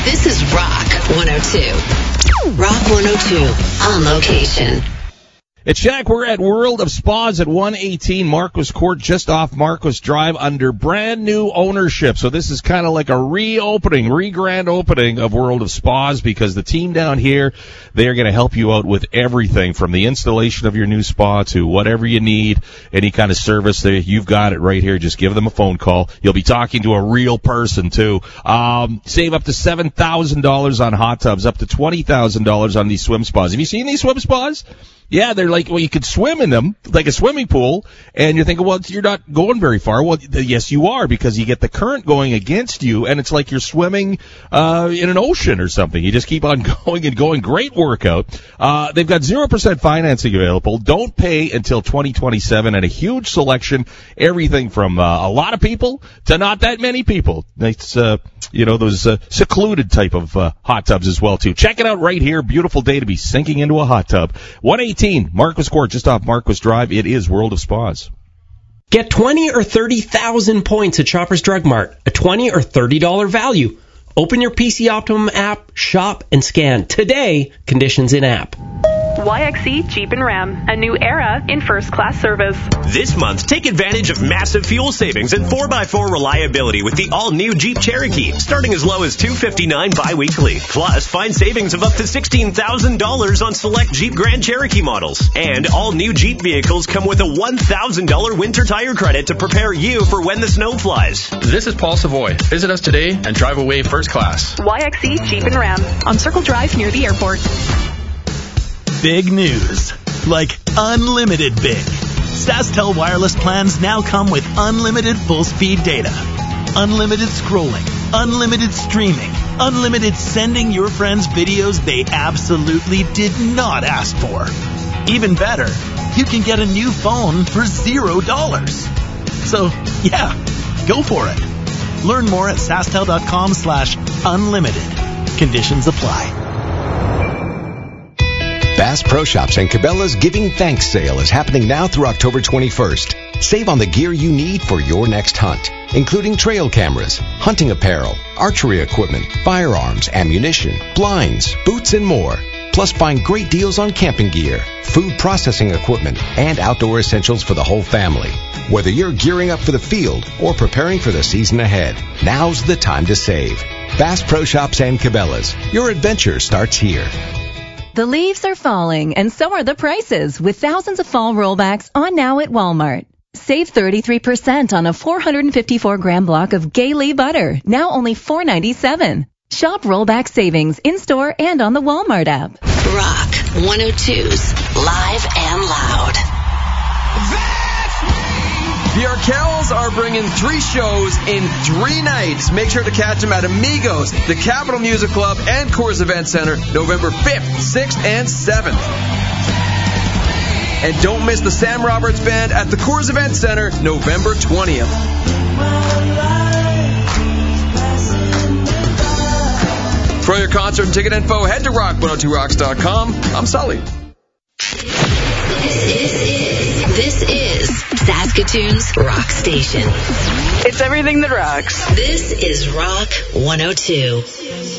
This is Rock 102. Rock 102 on location. It's Jack. We're at World of Spas at 118 Marquis Court, just off Marquis Drive, under brand new ownership. So this is kind of like a grand opening of World of Spas, because the team down here, they are going to help you out with everything from the installation of your new spa to whatever you need, any kind of service there. You've got it right here. Just give them a phone call. You'll be talking to a real person too. Save up to $7,000 on hot tubs, up to $20,000 on these swim spas. Have you seen these swim spas? Yeah, they're like, well, you could swim in them, like a swimming pool, and you're thinking, well, you're not going very far. Well, yes, you are, because you get the current going against you, and it's like you're swimming in an ocean or something. You just keep on going and going. Great workout. They've got 0% financing available. Don't pay until 2027, and a huge selection, everything from a lot of people to not that many people. It's, those secluded type of hot tubs as well, too. Check it out right here. Beautiful day to be sinking into a hot tub. 118 Marquis Court, just off Marquis Drive. It is World of Spas. Get 20 or 30,000 points at Shoppers Drug Mart, a $20 or $30 value. Open your PC Optimum app, shop, and scan. Today, conditions in app. YXE Jeep and Ram, a new era in first-class service. This month, take advantage of massive fuel savings and 4x4 reliability with the all-new Jeep Cherokee, starting as low as $259 bi-weekly. Plus, find savings of up to $16,000 on select Jeep Grand Cherokee models. And all new Jeep vehicles come with a $1,000 winter tire credit to prepare you for when the snow flies. This is Paul Savoy. Visit us today and drive away first class. YXE Jeep and Ram on Circle Drive near the airport. Big news. Like unlimited big. SaskTel wireless plans now come with unlimited full-speed data. Unlimited scrolling. Unlimited streaming. Unlimited sending your friends videos they absolutely did not ask for. Even better, you can get a new phone for $0. So, yeah, go for it. Learn more at SaskTel.com/unlimited. Conditions apply. Bass Pro Shops and Cabela's Giving Thanks sale is happening now through October 21st. Save on the gear you need for your next hunt, including trail cameras, hunting apparel, archery equipment, firearms, ammunition, blinds, boots, and more. Plus, find great deals on camping gear, food processing equipment, and outdoor essentials for the whole family. Whether you're gearing up for the field or preparing for the season ahead, now's the time to save. Bass Pro Shops and Cabela's. Your adventure starts here. The leaves are falling, and so are the prices, with thousands of fall rollbacks on now at Walmart. Save 33% on a 454-gram block of Gay-Lee butter, now only $4.97. Shop rollback savings in-store and on the Walmart app. Rock 102's Live and Loud. The Arkells are bringing 3 shows in 3 nights. Make sure to catch them at Amigos, the Capitol Music Club, and Coors Event Center, November 5th, 6th, and 7th. And don't miss the Sam Roberts Band at the Coors Event Center, November 20th. For your concert and ticket info, head to rock102rocks.com. I'm Sully. This is Saskatoon's rock station. It's everything that rocks. This is Rock 102.